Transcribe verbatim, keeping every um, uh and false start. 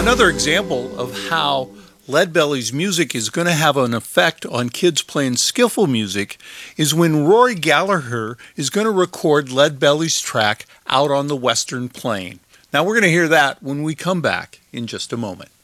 Another example of how Leadbelly's music is going to have an effect on kids playing skiffle music is when Rory Gallagher is going to record Leadbelly's track Out on the Western Plain. Now we're going to hear that when we come back in just a moment.